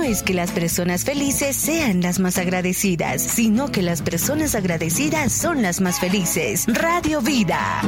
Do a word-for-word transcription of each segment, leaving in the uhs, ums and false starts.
es que las personas felices sean las más agradecidas, sino que las personas agradecidas son las más felices. Radio Vida.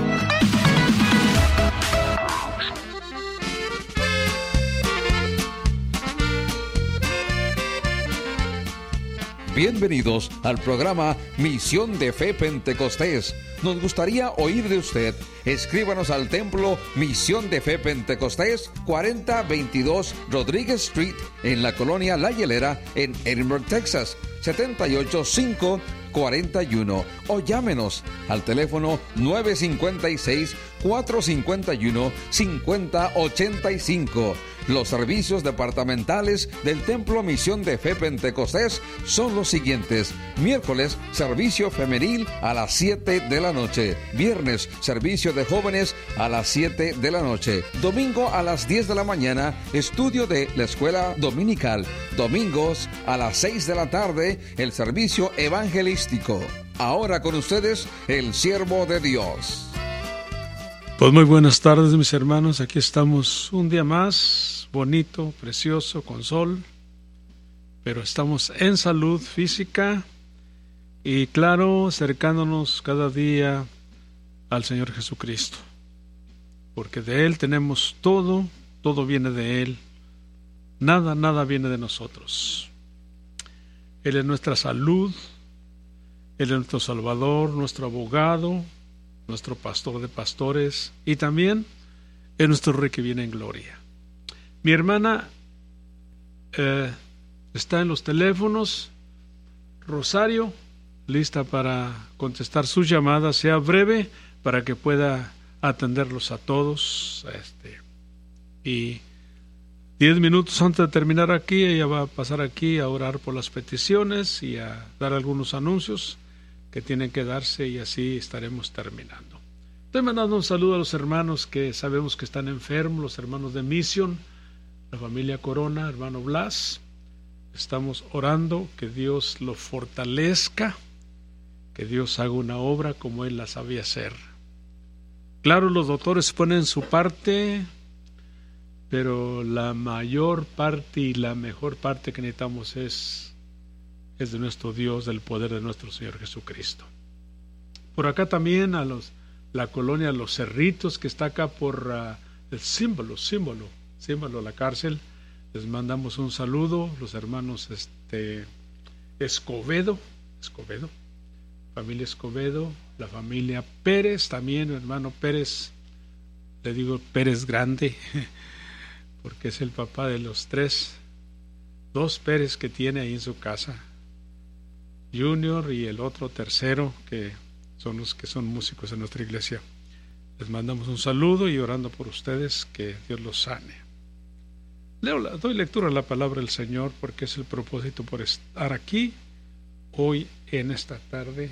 Bienvenidos al programa Misión de Fe Pentecostés. Nos gustaría oír de usted. Escríbanos al templo Misión de Fe Pentecostés, cuarenta veintidós Rodríguez Street, en la colonia La Hielera, en Edinburgh, Texas, setenta y ocho cinco cuarenta y uno. O llámenos al teléfono nueve cinco seis, cuatro cinco uno, cinco cero ocho cinco. Los servicios departamentales del Templo Misión de Fe Pentecostés son los siguientes: miércoles, servicio femenil a las siete de la noche; viernes, servicio de jóvenes a las siete de la noche; domingo a las diez de la mañana, estudio de la escuela dominical; domingos a las seis de la tarde, el servicio evangelístico. Ahora con ustedes, el siervo de Dios. Pues muy buenas tardes, mis hermanos. Aquí estamos un día más, bonito, precioso, con sol, pero estamos en salud física y, claro, acercándonos cada día al Señor Jesucristo, porque de Él tenemos todo, todo viene de Él, nada, nada viene de nosotros. Él es nuestra salud, Él es nuestro Salvador, nuestro abogado, nuestro pastor de pastores, y también es nuestro Rey que viene en gloria. Mi hermana eh, está en los teléfonos. Rosario, lista para contestar sus llamadas. Sea breve para que pueda atenderlos a todos. Este, y diez minutos antes de terminar aquí, ella va a pasar aquí a orar por las peticiones y a dar algunos anuncios que tienen que darse, y así estaremos terminando. Estoy mandando un saludo a los hermanos que sabemos que están enfermos, los hermanos de Mission, la familia Corona, hermano Blas. Estamos orando que Dios lo fortalezca, que Dios haga una obra como Él la sabía hacer. Claro, los doctores ponen su parte, pero la mayor parte y la mejor parte que necesitamos es es de nuestro Dios, del poder de nuestro Señor Jesucristo. Por acá también a los la colonia Los Cerritos, que está acá por uh, el símbolo, símbolo, símbolo, la cárcel. Les mandamos un saludo, los hermanos este Escobedo, Escobedo, familia Escobedo, la familia Pérez también, hermano Pérez, le digo Pérez Grande, porque es el papá de los tres, dos Pérez que tiene ahí en su casa. Junior y el otro tercero, que son los que son músicos en nuestra iglesia. Les mandamos un saludo y orando por ustedes, que Dios los sane. Leo, doy lectura a la palabra del Señor, porque es el propósito por estar aquí hoy en esta tarde.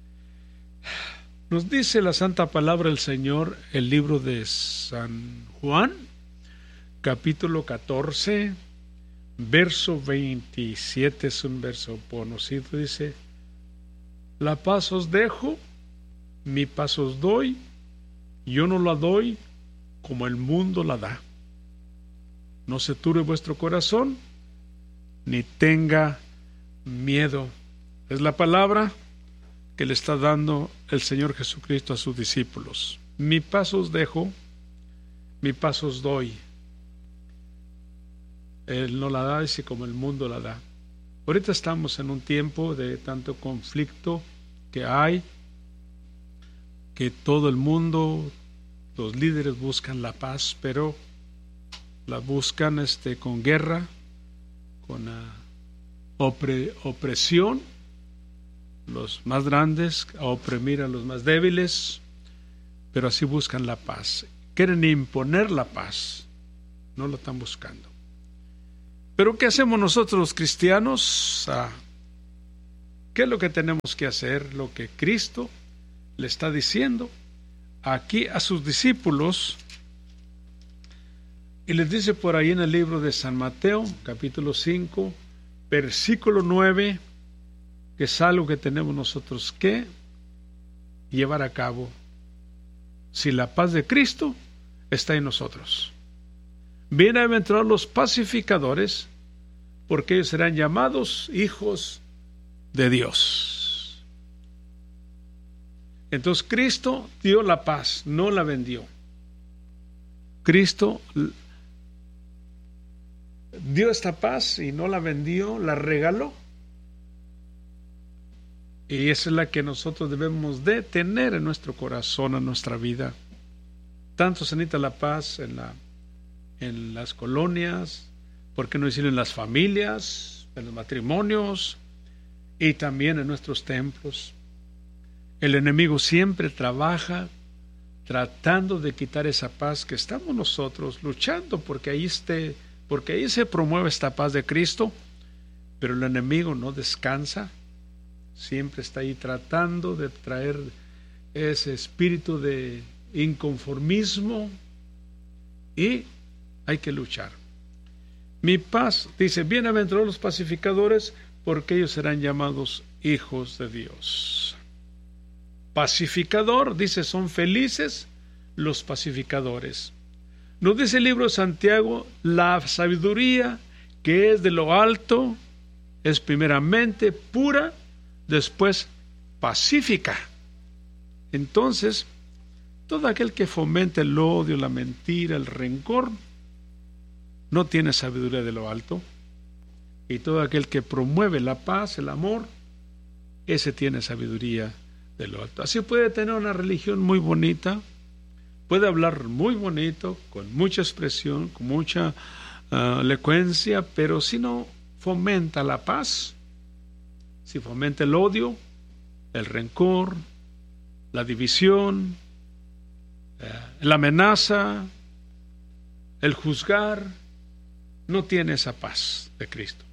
Nos dice la santa palabra del Señor, el libro de San Juan, capítulo catorce, verso veintisiete, es un verso conocido, dice: la paz os dejo, mi paz os doy, yo no la doy como el mundo la da. No se turbe vuestro corazón, ni tenga miedo. Es la palabra que le está dando el Señor Jesucristo a sus discípulos. Mi paz os dejo, mi paz os doy. Él no la da, dice, como el mundo la da. Ahorita estamos en un tiempo de tanto conflicto que hay, que todo el mundo, los líderes buscan la paz, pero la buscan este, con guerra, con uh, opre, opresión, los más grandes a oprimir a los más débiles, pero así buscan la paz. Quieren imponer la paz, no la están buscando. Pero ¿qué hacemos nosotros los cristianos? Ah, ¿qué es lo que tenemos que hacer? Lo que Cristo le está diciendo aquí a sus discípulos, y les dice por ahí en el libro de San Mateo, capítulo cinco, versículo nueve, que es algo que tenemos nosotros que llevar a cabo si la paz de Cristo está en nosotros. Bienaventurados los pacificadores, porque ellos serán llamados hijos de Dios. Entonces Cristo dio la paz, no la vendió. Cristo dio esta paz y no la vendió, la regaló. Y esa es la que nosotros debemos de tener en nuestro corazón, en nuestra vida. Tanto se necesita la paz en, la, en las colonias, ¿por qué no decirlo en las familias, en los matrimonios y también en nuestros templos? El enemigo siempre trabaja tratando de quitar esa paz que estamos nosotros luchando porque ahí esté, porque ahí se promueve esta paz de Cristo, pero el enemigo no descansa, siempre está ahí tratando de traer ese espíritu de inconformismo y hay que luchar. Mi paz, dice, bienaventurados los pacificadores, porque ellos serán llamados hijos de Dios. Pacificador, dice, son felices los pacificadores. Nos dice el libro de Santiago, la sabiduría que es de lo alto es primeramente pura, después pacífica. Entonces, todo aquel que fomenta el odio, la mentira, el rencor, no tiene sabiduría de lo alto. Y todo aquel que promueve la paz, el amor, ese tiene sabiduría de lo alto. Así puede tener una religión muy bonita, puede hablar muy bonito, con mucha expresión, con mucha uh, elocuencia, pero si no fomenta la paz, si fomenta el odio, el rencor, la división, uh, la amenaza, el juzgar, no tiene esa paz de Cristo.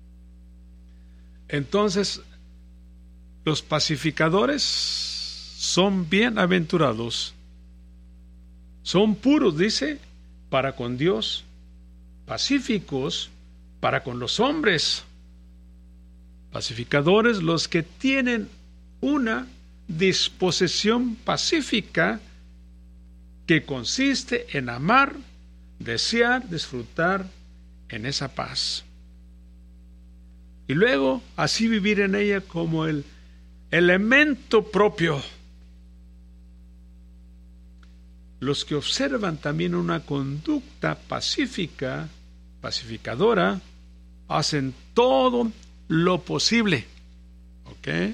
Entonces, los pacificadores son bienaventurados, son puros, dice, para con Dios, pacíficos para con los hombres. Pacificadores, los que tienen una disposición pacífica que consiste en amar, desear, disfrutar en esa paz. Y luego así vivir en ella como el elemento propio. Los que observan también una conducta pacífica, pacificadora, hacen todo lo posible. ¿Ok?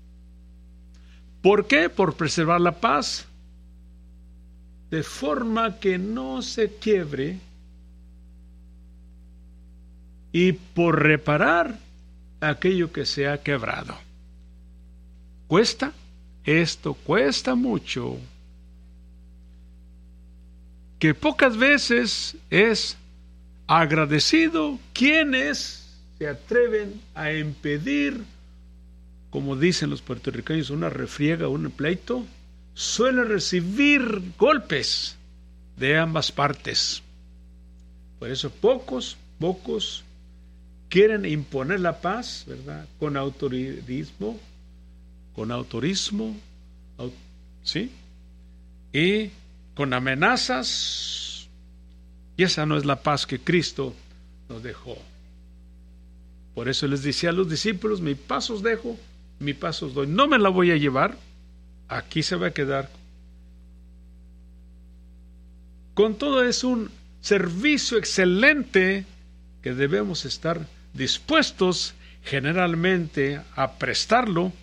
¿Por qué? Por preservar la paz, de forma que no se quiebre, y por reparar aquello que se ha quebrado. ¿Cuesta? Esto cuesta mucho. Que pocas veces es agradecido quienes se atreven a impedir, como dicen los puertorriqueños, una refriega, un pleito, suele recibir golpes de ambas partes. Por eso pocos, pocos quieren imponer la paz, ¿verdad? Con autorismo, con autorismo, ¿sí? Y con amenazas. Y esa no es la paz que Cristo nos dejó. Por eso les decía a los discípulos, mi paz os dejo, mi paz os doy. No me la voy a llevar, aquí se va a quedar. Con todo es un servicio excelente que debemos estar dispuestos generalmente a prestarlo.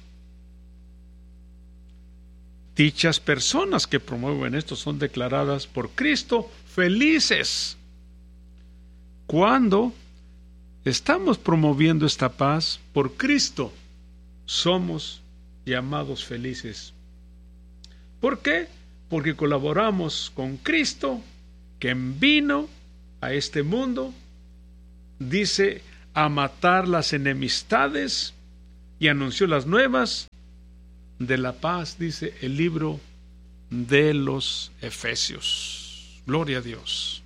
Dichas personas que promueven esto son declaradas por Cristo felices. Cuando estamos promoviendo esta paz por Cristo, somos llamados felices. ¿Por qué? Porque colaboramos con Cristo, quien vino a este mundo, dice, a matar las enemistades y anunció las nuevas de la paz, dice el libro de los Efesios. Gloria a Dios.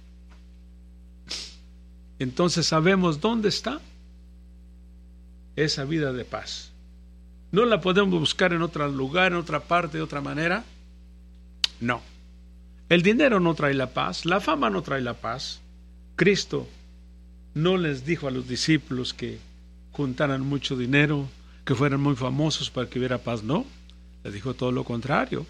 Entonces sabemos dónde está esa vida de paz. No la podemos buscar en otro lugar, en otra parte, de otra manera. No. El dinero no trae la paz, la fama no trae la paz. Cristo no les dijo a los discípulos que juntaran mucho dinero, que fueran muy famosos para que hubiera paz. No, les dijo todo lo contrario.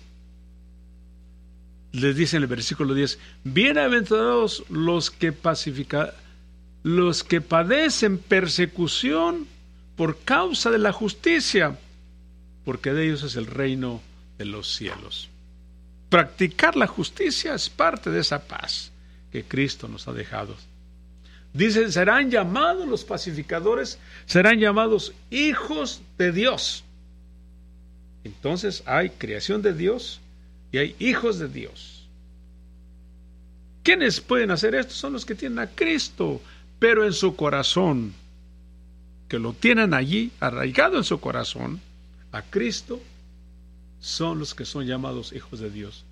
Les dice en el versículo diez, bienaventurados los que pacifican, los que padecen persecución por causa de la justicia, porque de ellos es el reino de los cielos. Practicar la justicia es parte de esa paz que Cristo nos ha dejado. Dicen, serán llamados los pacificadores, serán llamados hijos de Dios. Entonces hay creación de Dios y hay hijos de Dios. ¿Quiénes pueden hacer esto? Son los que tienen a Cristo, pero en su corazón, que lo tienen allí, arraigado en su corazón, a Cristo, son los que son llamados hijos de Dios.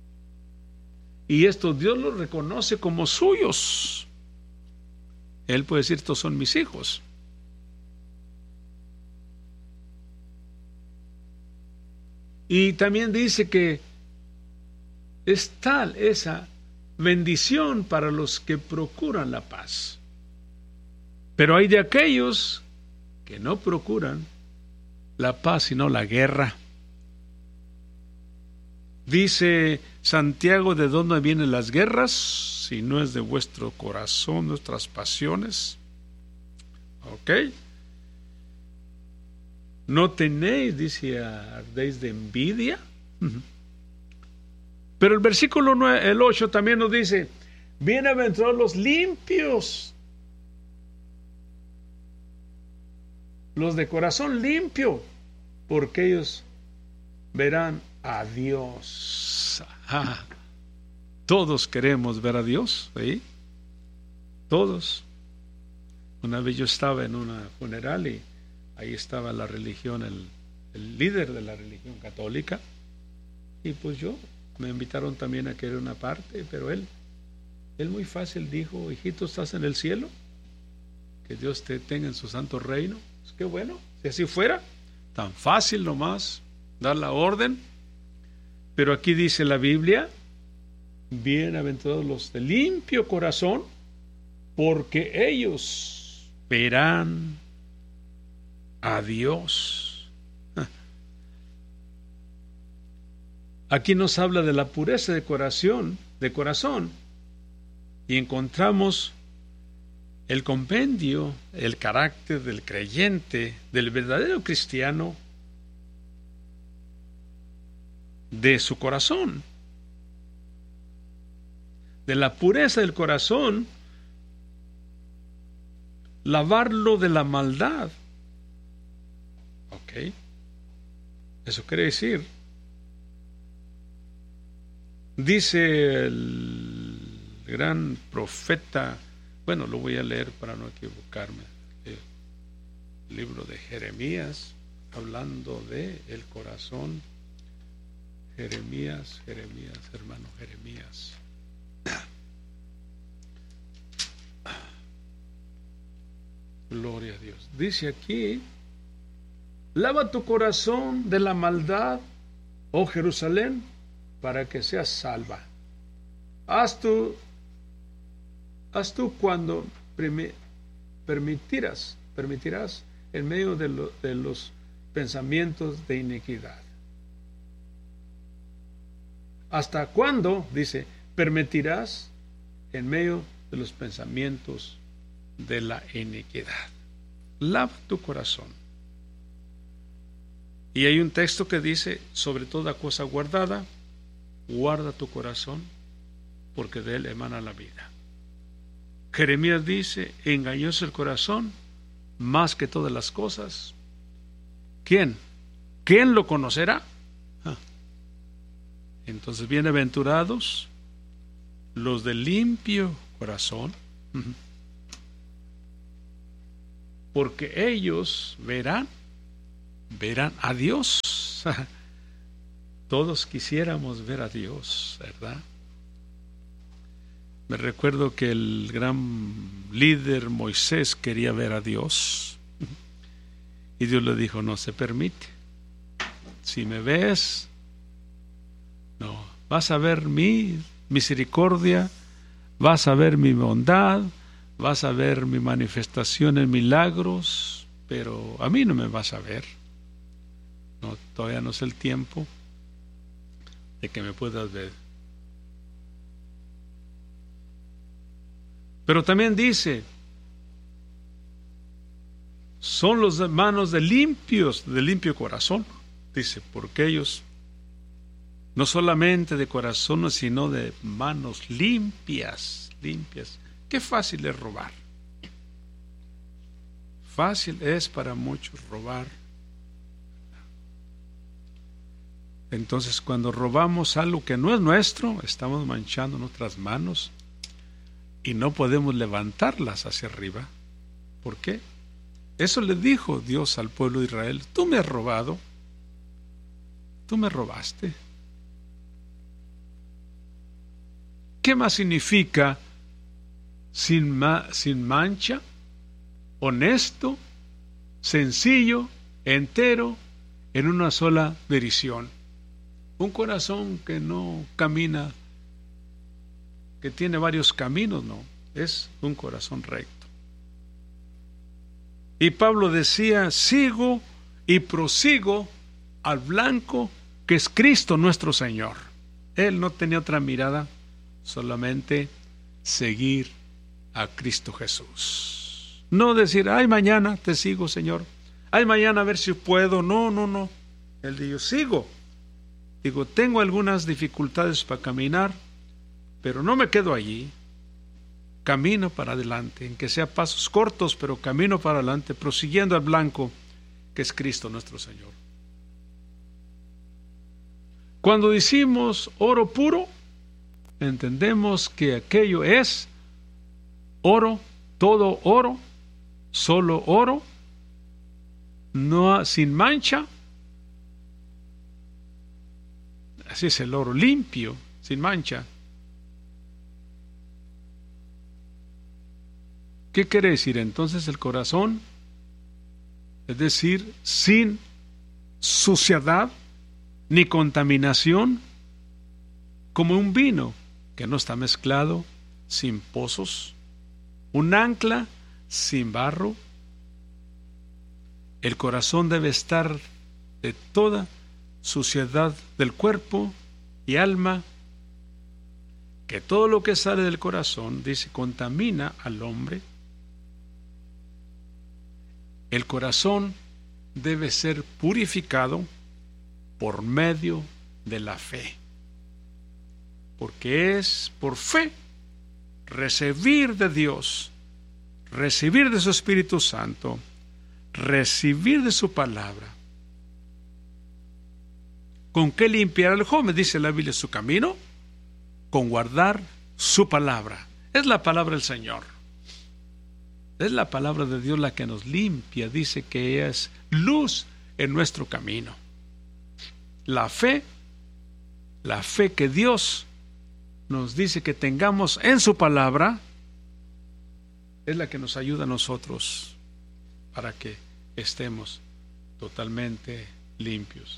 Y esto Dios los reconoce como suyos. Él puede decir, estos son mis hijos. Y también dice que es tal esa bendición para los que procuran la paz. Pero hay de aquellos que no procuran la paz, sino la guerra. Dice Santiago, ¿de dónde vienen las guerras? Si no es de vuestro corazón, nuestras pasiones. ¿Ok? No tenéis, dice, ardéis de envidia. Uh-huh. Pero el versículo nueve, el ocho también nos dice, bienaventurados los limpios, los de corazón limpio, porque ellos verán a Dios. Ah, todos queremos ver a Dios, ¿sí? Todos. Una vez yo estaba en una funeral y ahí estaba la religión, el, el líder de la religión católica, y pues yo, me invitaron también a querer una parte, pero él, él muy fácil dijo, hijito, ¿estás en el cielo? Que Dios te tenga en su santo reino. Pues qué bueno, si así fuera, tan fácil nomás dar la orden. Pero aquí dice la Biblia, bienaventurados los de limpio corazón, porque ellos verán a Dios. Aquí nos habla de la pureza de corazón, de corazón, y encontramos el compendio, el carácter del creyente, del verdadero cristiano, de su corazón, de la pureza del corazón, lavarlo de la maldad. Ok, eso quiere decir, dice el gran profeta, bueno, lo voy a leer para no equivocarme, el libro de Jeremías, hablando de el corazón. Jeremías, Jeremías, hermano Jeremías. Gloria a Dios. Dice aquí, lava tu corazón de la maldad, oh Jerusalén, para que seas salva. Haz tú, haz tú cuando permitirás, permitirás en medio de, lo, de los pensamientos de iniquidad. ¿Hasta cuándo, dice, permitirás en medio de los pensamientos de la iniquidad? Lava tu corazón. Y hay un texto que dice, sobre toda cosa guardada, guarda tu corazón, porque de él emana la vida. Jeremías dice, engañoso el corazón, más que todas las cosas. ¿Quién? ¿Quién lo conocerá? Ah. Entonces, bienaventurados los de limpio corazón, porque ellos verán, verán a Dios. Todos quisiéramos ver a Dios, ¿verdad? Me recuerdo que el gran líder Moisés quería ver a Dios, y Dios le dijo, no se permite. Si me ves, no, vas a ver mi misericordia, vas a ver mi bondad, vas a ver mi manifestación en milagros, pero a mí no me vas a ver. No, todavía no es el tiempo de que me puedas ver. Pero también dice, son los manos de limpios, de limpio corazón. Dice, porque ellos, no solamente de corazón, sino de manos limpias, limpias. Qué fácil es robar. Fácil es para muchos robar. Entonces, cuando robamos algo que no es nuestro, estamos manchando nuestras manos y no podemos levantarlas hacia arriba. ¿Por qué? Eso le dijo Dios al pueblo de Israel. Tú me has robado. Tú me robaste. ¿Qué más significa sin, ma- sin mancha, honesto, sencillo, entero, en una sola dirección? Un corazón que no camina, que tiene varios caminos, no, es un corazón recto. Y Pablo decía, sigo y prosigo al blanco que es Cristo nuestro Señor. Él no tenía otra mirada, solamente seguir a Cristo Jesús. No decir, ay, mañana te sigo, Señor. Ay, mañana a ver si puedo. No, no, no. Él dijo, sigo. Digo, tengo algunas dificultades para caminar, pero no me quedo allí. Camino para adelante, en que sea pasos cortos, pero camino para adelante, prosiguiendo al blanco, que es Cristo nuestro Señor. Cuando decimos oro puro, entendemos que aquello es oro, todo oro, solo oro, no sin mancha. Así es el oro, limpio, sin mancha. ¿Qué quiere decir entonces el corazón? Es decir, sin suciedad ni contaminación, como un vino que no está mezclado, sin pozos, un ancla sin barro. El corazón debe estar de toda suciedad del cuerpo y alma, que todo lo que sale del corazón, dice, contamina al hombre. El corazón debe ser purificado por medio de la fe, porque es por fe recibir de Dios, recibir de su Espíritu Santo, recibir de su palabra. ¿Con qué limpiará el joven? Dice la Biblia, su camino, con guardar su palabra. Es la palabra del Señor. Es la palabra de Dios la que nos limpia. Dice que ella es luz en nuestro camino. La fe, la fe que Dios nos dice que tengamos en su palabra, es la que nos ayuda a nosotros para que estemos totalmente limpios.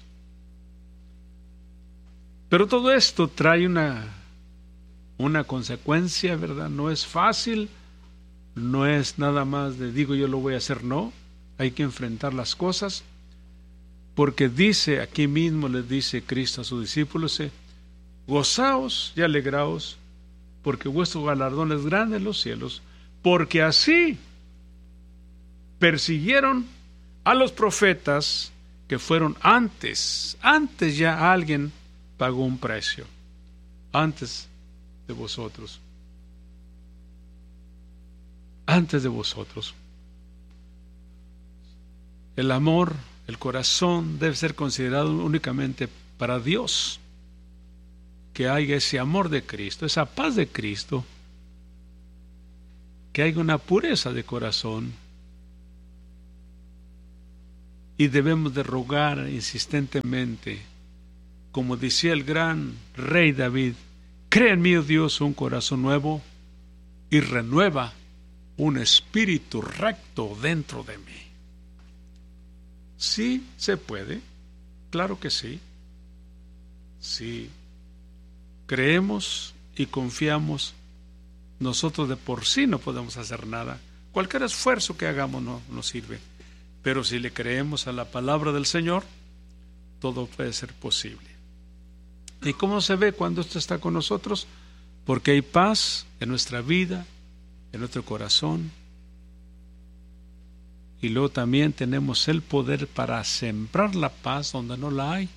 Pero todo esto trae una, una consecuencia, ¿verdad? No es fácil, no es nada más de digo yo lo voy a hacer, no. Hay que enfrentar las cosas, porque dice, aquí mismo les dice Cristo a sus discípulos, eh, gozaos y alegraos, porque vuestro galardón es grande en los cielos, porque así persiguieron a los profetas que fueron antes, antes ya alguien pagó un precio, antes de vosotros, antes de vosotros. El amor, el corazón debe ser considerado únicamente para Dios, que haya ese amor de Cristo, esa paz de Cristo, que haya una pureza de corazón, y debemos de rogar insistentemente, como decía el gran rey David, crea en mí, oh Dios, un corazón nuevo y renueva un espíritu recto dentro de mí. Sí se puede, claro que sí. Sí creemos y confiamos nosotros de por sí no podemos hacer nada. Cualquier esfuerzo que hagamos no nos sirve. Pero si le creemos a la palabra del Señor, todo puede ser posible. ¿Y cómo se ve cuando esto está con nosotros? Porque hay paz en nuestra vida, en nuestro corazón. Y luego también tenemos el poder para sembrar la paz donde no la hay.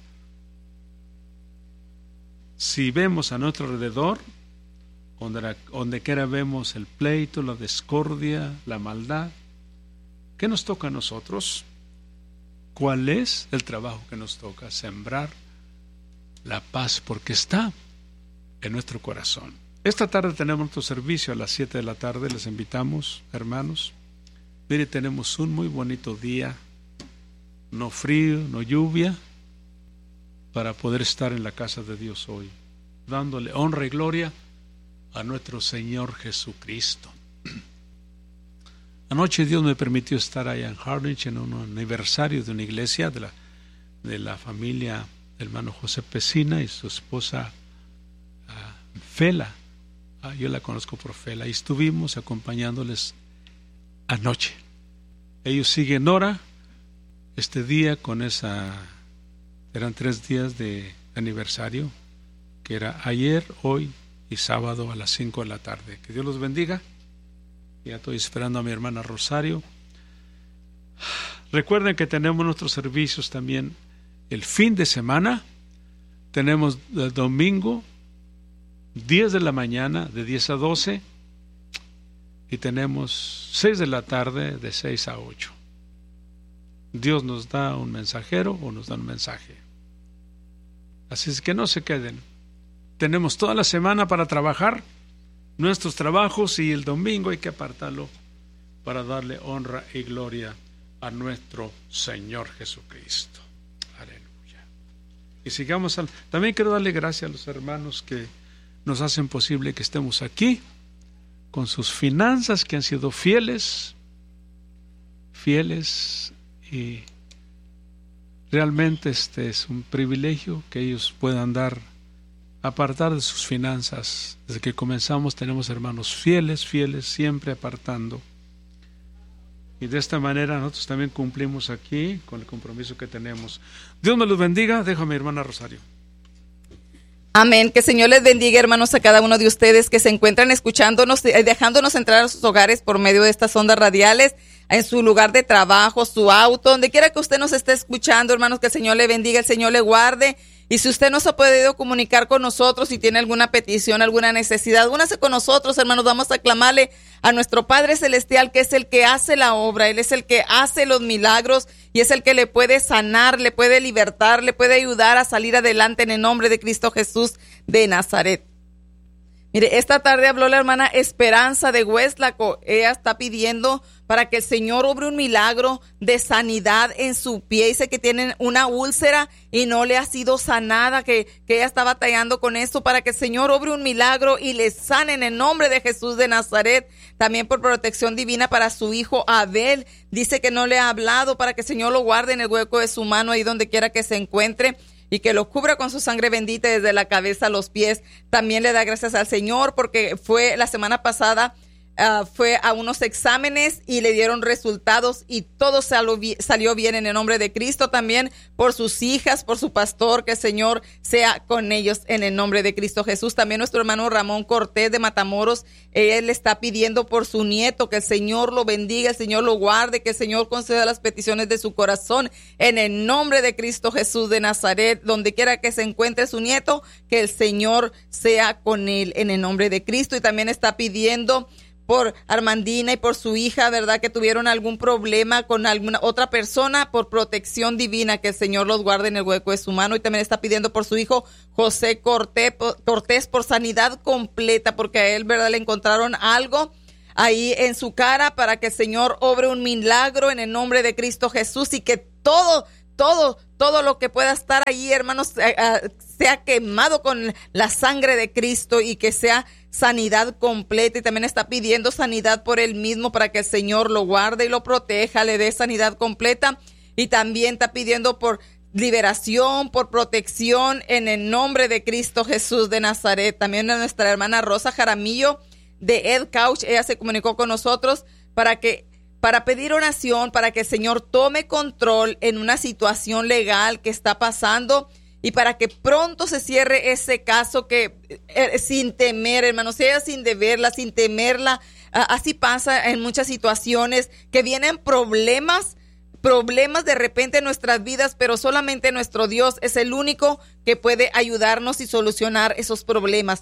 Si vemos a nuestro alrededor, donde, donde quiera vemos el pleito, la discordia, la maldad, ¿qué nos toca a nosotros? ¿Cuál es el trabajo que nos toca? Sembrar la paz, porque está en nuestro corazón. Esta tarde tenemos nuestro servicio a las siete de la tarde. Les invitamos, hermanos. Mire, tenemos un muy bonito día, no frío, no lluvia, para poder estar en la casa de Dios hoy, dándole honra y gloria a nuestro Señor Jesucristo. Anoche Dios me permitió estar allá en Harwich en un aniversario de una iglesia de la, de la familia del hermano José Pesina y su esposa uh, Fela. Uh, yo la conozco por Fela y estuvimos acompañándoles anoche. Ellos siguen ahora este día con esa, eran tres días de aniversario, que era ayer, hoy y sábado a las cinco de la tarde. Que Dios los bendiga. Ya estoy esperando a mi hermana Rosario. Recuerden que tenemos nuestros servicios también el fin de semana. Tenemos el domingo, diez de la mañana, de diez a doce. Y tenemos seis de la tarde, de seis a ocho. Dios nos da un mensajero o nos da un mensaje. Así es que no se queden. Tenemos toda la semana para trabajar nuestros trabajos y el domingo hay que apartarlo para darle honra y gloria a nuestro Señor Jesucristo. Aleluya. Y sigamos al... También quiero darle gracias a los hermanos que nos hacen posible que estemos aquí con sus finanzas, que han sido fieles, fieles, y realmente este es un privilegio que ellos puedan dar, apartar de sus finanzas. Desde que comenzamos tenemos hermanos fieles, fieles, siempre apartando. Y de esta manera nosotros también cumplimos aquí con el compromiso que tenemos. Dios me los bendiga. Dejo a mi hermana Rosario. Amén. Que el Señor les bendiga, hermanos, a cada uno de ustedes que se encuentran escuchándonos, dejándonos entrar a sus hogares por medio de estas ondas radiales, en su lugar de trabajo, su auto, donde quiera que usted nos esté escuchando, hermanos, que el Señor le bendiga, el Señor le guarde. Y si usted no se ha podido comunicar con nosotros, si tiene alguna petición, alguna necesidad, únase con nosotros, hermanos. Vamos a clamarle a nuestro Padre Celestial, que es el que hace la obra. Él es el que hace los milagros y es el que le puede sanar, le puede libertar, le puede ayudar a salir adelante en el nombre de Cristo Jesús de Nazaret. Mire, esta tarde habló la hermana Esperanza de Hueslaco. Ella está pidiendo para que el Señor obre un milagro de sanidad en su pie. Dice que tienen una úlcera y no le ha sido sanada, que, que ella está batallando con esto, para que el Señor obre un milagro y le sane en el nombre de Jesús de Nazaret. También por protección divina para su hijo Abel. Dice que no le ha hablado, para que el Señor lo guarde en el hueco de su mano, ahí donde quiera que se encuentre, y que lo cubra con su sangre bendita desde la cabeza a los pies. También le da gracias al Señor porque fue la semana pasada, uh, fue a unos exámenes y le dieron resultados y todo salió, salió bien en el nombre de Cristo. También por sus hijas, por su pastor, que el Señor sea con ellos en el nombre de Cristo Jesús. También nuestro hermano Ramón Cortés de Matamoros, él está pidiendo por su nieto, que el Señor lo bendiga, el Señor lo guarde, que el Señor conceda las peticiones de su corazón en el nombre de Cristo Jesús de Nazaret. Donde quiera que se encuentre su nieto, que el Señor sea con él en el nombre de Cristo. Y también está pidiendo por Armandina y por su hija, ¿verdad? Que tuvieron algún problema con alguna otra persona, por protección divina, que el Señor los guarde en el hueco de su mano. Y también está pidiendo por su hijo José Cortés, Cortés por sanidad completa, porque a él, ¿verdad?, le encontraron algo ahí en su cara, para que el Señor obre un milagro en el nombre de Cristo Jesús, y que todo, todo, todo lo que pueda estar ahí, hermanos, sea quemado con la sangre de Cristo, y que sea sanidad completa. Y también está pidiendo sanidad por él mismo, para que el Señor lo guarde y lo proteja, le dé sanidad completa. Y también está pidiendo por liberación, por protección en el nombre de Cristo Jesús de Nazaret. También a nuestra hermana Rosa Jaramillo, de Ed Couch. Ella se comunicó con nosotros para que para pedir oración, para que el Señor tome control en una situación legal que está pasando y para que pronto se cierre ese caso, que eh, sin temer, hermanos, sea sin deberla, sin temerla. Uh, así pasa en muchas situaciones, que vienen problemas, problemas de repente en nuestras vidas, pero solamente nuestro Dios es el único que puede ayudarnos y solucionar esos problemas.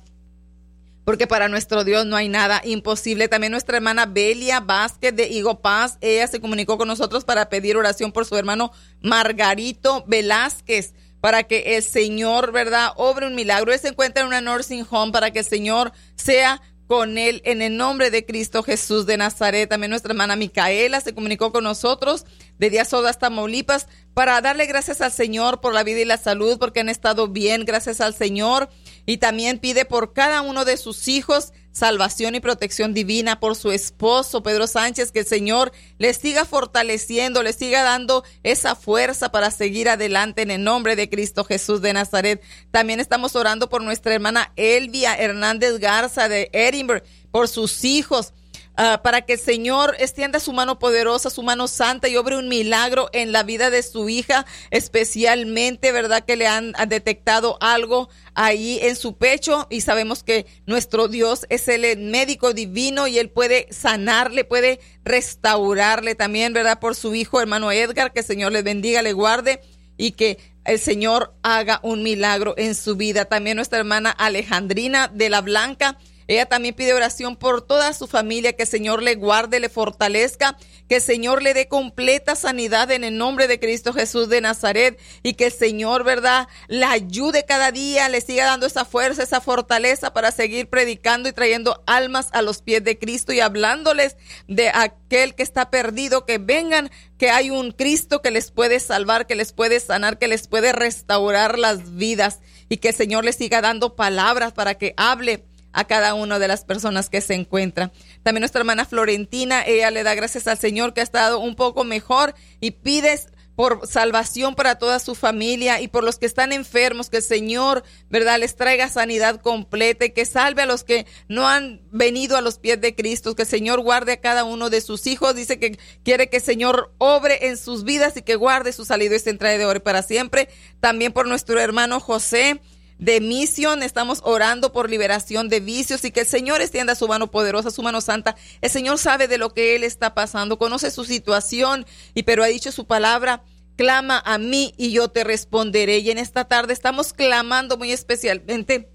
Porque para nuestro Dios no hay nada imposible. También nuestra hermana Belia Vázquez de Higo Paz, ella se comunicó con nosotros para pedir oración por su hermano Margarito Velázquez, para que el Señor, ¿verdad?, obre un milagro. Él se encuentra en una nursing home, para que el Señor sea con él en el nombre de Cristo Jesús de Nazaret. También nuestra hermana Micaela se comunicó con nosotros de Díaz Ordaz, Tamaulipas, para darle gracias al Señor por la vida y la salud, porque han estado bien, gracias al Señor. Y también pide por cada uno de sus hijos salvación y protección divina, por su esposo Pedro Sánchez, que el Señor les siga fortaleciendo, les siga dando esa fuerza para seguir adelante en el nombre de Cristo Jesús de Nazaret. También estamos orando por nuestra hermana Elvia Hernández Garza de Edinburgh, por sus hijos, Uh, para que el Señor extienda su mano poderosa, su mano santa, y obre un milagro en la vida de su hija, especialmente, ¿verdad?, que le han, han detectado algo ahí en su pecho, y sabemos que nuestro Dios es el médico divino y Él puede sanarle, puede restaurarle también, ¿verdad?, por su hijo hermano Edgar, que el Señor le bendiga, le guarde y que el Señor haga un milagro en su vida. También nuestra hermana Alejandrina de la Blanca, ella también pide oración por toda su familia, que el Señor le guarde, le fortalezca, que el Señor le dé completa sanidad en el nombre de Cristo Jesús de Nazaret, y que el Señor, ¿verdad?, la ayude cada día, le siga dando esa fuerza, esa fortaleza para seguir predicando y trayendo almas a los pies de Cristo y hablándoles de aquel que está perdido, que vengan, que hay un Cristo que les puede salvar, que les puede sanar, que les puede restaurar las vidas, y que el Señor les siga dando palabras para que hable a cada una de las personas que se encuentran. También nuestra hermana Florentina, ella le da gracias al Señor que ha estado un poco mejor, y pide por salvación para toda su familia y por los que están enfermos, que el Señor, ¿verdad?, les traiga sanidad completa y que salve a los que no han venido a los pies de Cristo, que el Señor guarde a cada uno de sus hijos. Dice que quiere que el Señor obre en sus vidas y que guarde su salida y su entrada de ahora y para siempre. También por nuestro hermano José de Misión, estamos orando por liberación de vicios y que el Señor extienda su mano poderosa, su mano santa. El Señor sabe de lo que él está pasando, conoce su situación, y pero ha dicho su palabra: clama a mí y yo te responderé. Y en esta tarde estamos clamando muy especialmente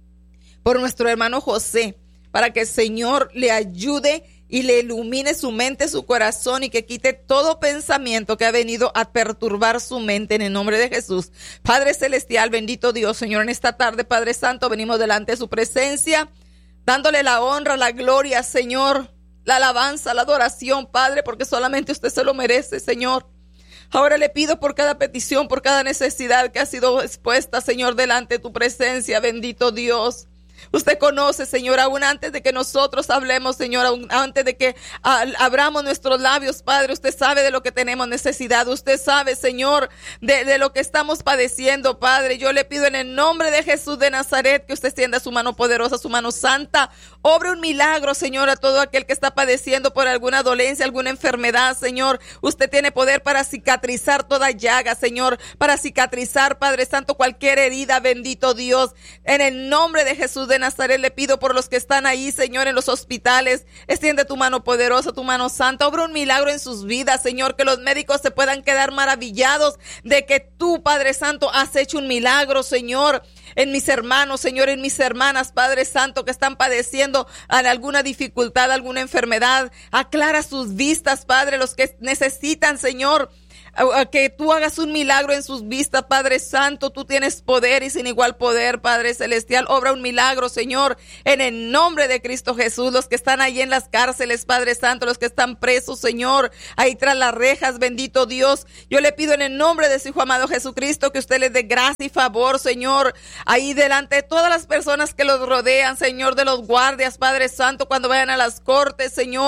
por nuestro hermano José, para que el Señor le ayude y le ilumine su mente, su corazón, y que quite todo pensamiento que ha venido a perturbar su mente en el nombre de Jesús. Padre Celestial, bendito Dios, Señor, en esta tarde, Padre Santo, venimos delante de su presencia, dándole la honra, la gloria, Señor, la alabanza, la adoración, Padre, porque solamente usted se lo merece, Señor. Ahora le pido por cada petición, por cada necesidad que ha sido expuesta, Señor, delante de tu presencia, bendito Dios. Usted conoce, Señor, aún antes de que nosotros hablemos, Señor, aún antes de que uh, abramos nuestros labios, Padre, usted sabe de lo que tenemos necesidad. Usted sabe, Señor, de, de lo que estamos padeciendo, Padre. Yo le pido en el nombre de Jesús de Nazaret que usted extienda su mano poderosa, su mano santa. Obre un milagro, Señor, a todo aquel que está padeciendo por alguna dolencia, alguna enfermedad, Señor. Usted tiene poder para cicatrizar toda llaga, Señor, para cicatrizar, Padre Santo, cualquier herida, bendito Dios. En el nombre de Jesús de Nazaret le pido por los que están ahí, Señor, en los hospitales. Extiende tu mano poderosa, tu mano santa. Obra un milagro en sus vidas, Señor, que los médicos se puedan quedar maravillados de que tú, Padre Santo, has hecho un milagro, Señor, en mis hermanos, Señor, en mis hermanas, Padre Santo, que están padeciendo alguna dificultad, alguna enfermedad. Aclara sus vistas, Padre, los que necesitan, Señor, que tú hagas un milagro en sus vistas, Padre Santo. Tú tienes poder y sin igual poder, Padre Celestial. Obra un milagro, Señor, en el nombre de Cristo Jesús. Los que están ahí en las cárceles, Padre Santo, los que están presos, Señor, ahí tras las rejas, bendito Dios. Yo le pido en el nombre de su Hijo amado Jesucristo que usted les dé gracia y favor, Señor, ahí delante de todas las personas que los rodean, Señor, de los guardias, Padre Santo, cuando vayan a las cortes, Señor.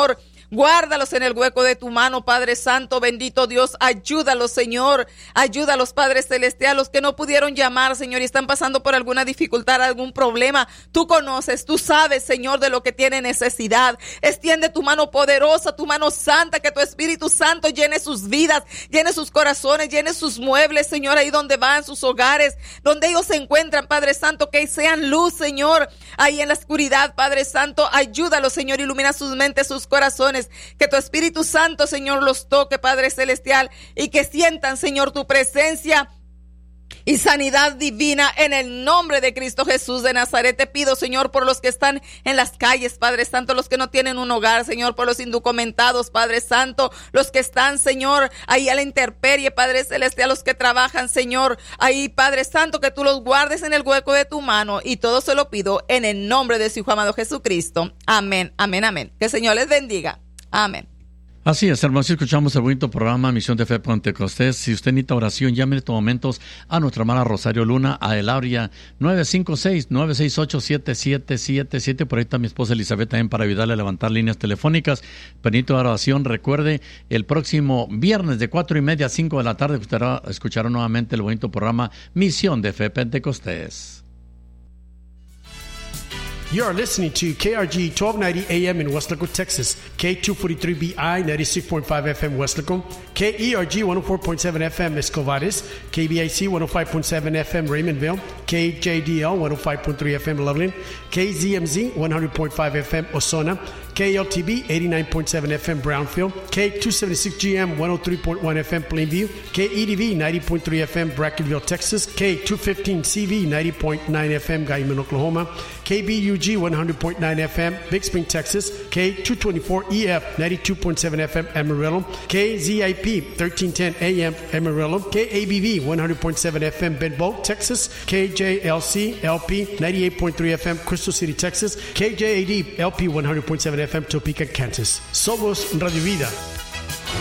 Guárdalos en el hueco de tu mano, Padre Santo, bendito Dios. Ayúdalos, Señor. Ayúdalos, Padre Celestial, los que no pudieron llamar, Señor, y están pasando por alguna dificultad, algún problema. Tú conoces, tú sabes, Señor, de lo que tiene necesidad. Extiende tu mano poderosa, tu mano santa, que tu Espíritu Santo llene sus vidas, llene sus corazones, llene sus muebles, Señor, ahí donde van, sus hogares, donde ellos se encuentran, Padre Santo, que sean luz, Señor, ahí en la oscuridad, Padre Santo. Ayúdalos, Señor, ilumina sus mentes, sus corazones, que tu Espíritu Santo, Señor, los toque, Padre Celestial, y que sientan, Señor, tu presencia y sanidad divina en el nombre de Cristo Jesús de Nazaret. Te pido, Señor, por los que están en las calles, Padre Santo, los que no tienen un hogar, Señor, por los indocumentados, Padre Santo, los que están, Señor, ahí a la intemperie, Padre Celestial, los que trabajan, Señor, ahí, Padre Santo, que tú los guardes en el hueco de tu mano, y todo se lo pido en el nombre de su Hijo amado Jesucristo. Amén, amén, amén. Que el Señor les bendiga. Amén. Así es, hermanos, escuchamos el bonito programa Misión de Fe Pentecostés. Si usted necesita oración, llame en estos momentos a nuestra hermana Rosario Luna, a el área nueve cinco seis, nueve seis ocho, siete siete siete siete. Por ahí está mi esposa Elizabeth también para ayudarle a levantar líneas telefónicas. Benito de oración. Recuerde, el próximo viernes de cuatro y media a cinco de la tarde escuchará, escuchará nuevamente el bonito programa Misión de Fe Pentecostés. You are listening to K R G twelve ninety A M in Weslaco, Texas, K two forty-three B I ninety-six point five F M Weslaco, K E R G one oh four point seven F M Escovadis, K B I C one oh five point seven F M Raymondville, K J D L one oh five point three F M Loveland, K Z M Z one hundred point five F M Osona, K L T B eighty-nine point seven F M Brownfield, K two seventy-six G M one oh three point one F M Plainview, K E D V ninety point three F M Brackenville, Texas, K two fifteen C V ninety point nine F M Guyman, Oklahoma, K B U G one hundred point nine F M Big Spring, Texas, K two twenty-four E F ninety-two point seven F M Amarillo, K Z I P thirteen ten A M Amarillo, K A B V one hundred point seven F M Benbow, Texas, K J L C L P ninety-eight point three F M Crystal City, Texas, K J A D L P one hundred point seven F M Topeka, Kansas. Somos Radio Vida.